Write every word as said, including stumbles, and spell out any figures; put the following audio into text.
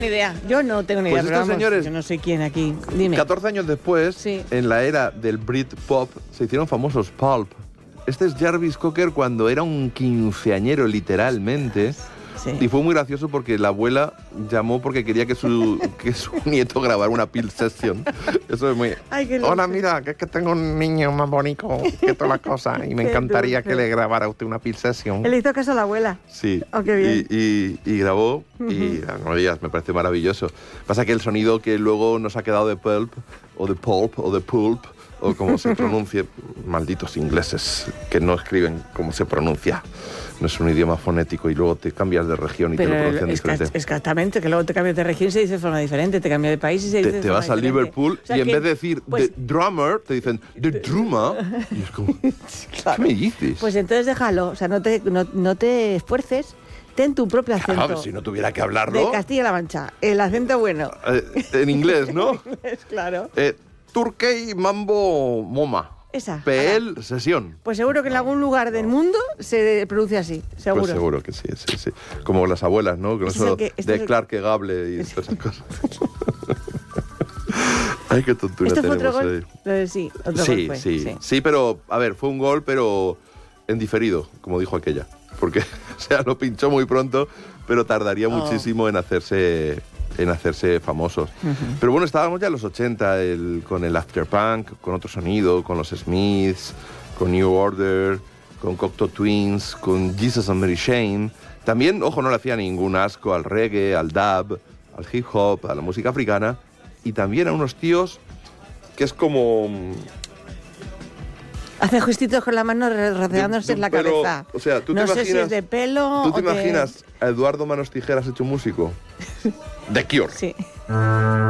Ni idea, yo no tengo ni Pues idea, pero estos vamos, señores, yo no sé quién aquí. Dime. catorce años después, Sí. en la era del Britpop, se hicieron famosos Pulp. Este es Jarvis Cocker cuando era un quinceañero, literalmente. Sí. Y fue muy gracioso porque la abuela llamó porque quería que su, que su nieto grabara una Peel Session. Eso es muy... Ay, qué Hola, dulce. mira, que es que tengo un niño más bonito que todas las cosas y me Qué encantaría dulce. que le grabara a usted una Peel Session. Él hizo caso a la abuela. Sí, Oh, qué bien. Y, y- y grabó, y no me digas, me parece maravilloso. Pasa que el sonido que luego nos ha quedado de Pulp, o de Pulp, o de Pulp, o como se pronuncie, malditos ingleses que no escriben cómo se pronuncia. No es un idioma fonético y luego te cambias de región y te lo Pero pronuncian es, diferente. exactamente, que luego te cambias de región y se dice de forma diferente, te cambias de país y se dice Te, de te forma vas a diferente. Liverpool O sea y en que, vez de decir pues, the drummer, te dicen the drummer. Y es como, claro. ¿qué me dices? Pues entonces déjalo, o sea, no te, no, no te esfuerces, ten tu propio acento. Claro, si no tuviera que hablarlo. De Castilla-La Mancha, el acento bueno. eh, en inglés, ¿no? Es claro. Eh, Turkey Mambo Moma. Esa. P L Sesión. Pues seguro que en algún lugar del mundo se pronuncia así, seguro. Pues seguro que sí, sí, sí. Como las abuelas, ¿no? Que no Este es el solo que- este de es el- Clark que Gable y todas esas cosas. Ay, qué tontura ¿Esto fue tenemos otro ahí. gol? Eh, sí, otro Sí, gol fue. sí, sí, pero, a ver, fue un gol, pero en diferido, como dijo aquella. Porque, o sea, lo pinchó muy pronto, pero tardaría Oh. muchísimo en hacerse en hacerse famosos. Pero bueno, estábamos ya en los ochenta, el, con el afterpunk, con otro sonido, con los Smiths, con New Order, con Cocteau Twins, con Jesus and Mary Chain. También, ojo, no le hacía ningún asco al reggae, al dub, al hip hop, a la música africana, y también a unos tíos que es como... Hace gestitos con la mano de- de rodeándose un en la pelo- cabeza. O sea, ¿tú te no sé imaginas, si es de pelo ¿tú te o de- imaginas a Eduardo Manos Tijeras hecho músico? The Cure. Sí.